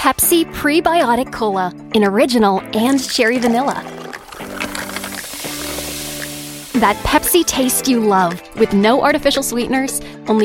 Pepsi Prebiotic Cola in original and cherry vanilla. That Pepsi taste you love with no artificial sweeteners, only